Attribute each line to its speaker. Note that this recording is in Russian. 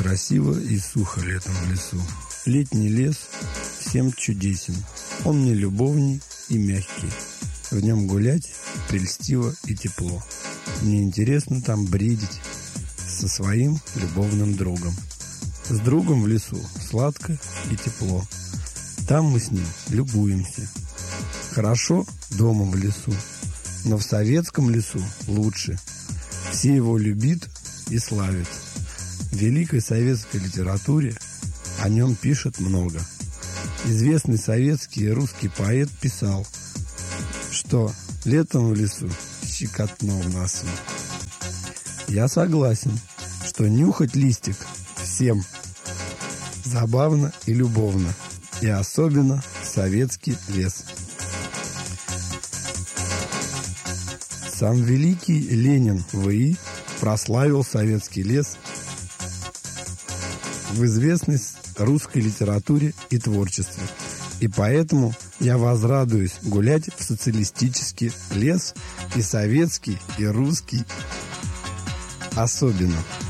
Speaker 1: красиво и сухо летом в лесу. Летний лес всем чудесен. Он не любовный и мягкий. В нем гулять прельстиво и тепло. Мне интересно там бредить со своим любовным другом. С другом в лесу сладко и тепло. Там мы с ним любуемся. Хорошо дома в лесу, но в советском лесу лучше. Все его любят и славят. В великой советской литературе о нем пишет много. Известный советский и русский поэт писал, что летом в лесу щекотно в носу. Я согласен, что нюхать листик всем забавно и любовно, и особенно советский лес. Сам великий Ленин В.И. прославил советский лес в известной русской литературе и творчестве. И поэтому я возрадуюсь гулять в социалистический лес, и советский, и русский особенно.